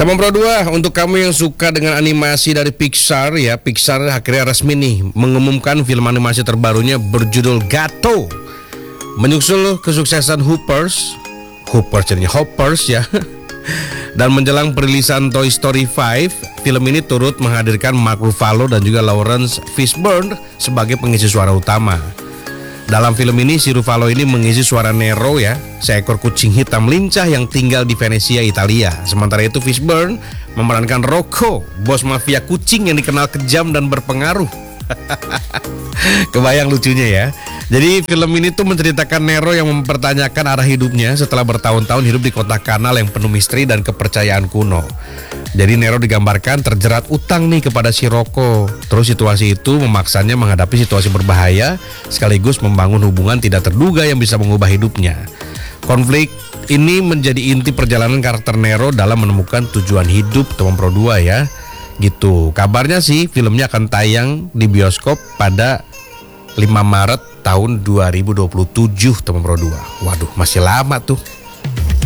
Teman Pro 2, untuk kamu yang suka dengan animasi dari Pixar ya, Pixar akhirnya resmi nih mengumumkan film animasi terbarunya berjudul Gato. Menyusul kesuksesan Hoppers jadinya Hoppers ya. Dan menjelang perilisan Toy Story 5, film ini turut menghadirkan Mark Ruffalo dan juga Lawrence Fishburne sebagai pengisi suara utama. Dalam film ini si Ruffalo ini mengisi suara Nero ya, seekor kucing hitam lincah yang tinggal di Venesia, Italia. Sementara itu Fishburne memerankan Rocco, bos mafia kucing yang dikenal kejam dan berpengaruh. Kebayang lucunya ya. Jadi film ini tuh menceritakan Nero yang mempertanyakan arah hidupnya setelah bertahun-tahun hidup di kota kanal yang penuh misteri dan kepercayaan kuno. Jadi Nero digambarkan terjerat utang nih kepada si Rocco. Terus situasi itu memaksanya menghadapi situasi berbahaya sekaligus membangun hubungan tidak terduga yang bisa mengubah hidupnya. Konflik ini menjadi inti perjalanan karakter Nero dalam menemukan tujuan hidup, teman Pro 2 ya. Gitu. Kabarnya sih filmnya akan tayang di bioskop pada 5 Maret tahun 2027, teman Pro 2. Waduh, masih lama tuh.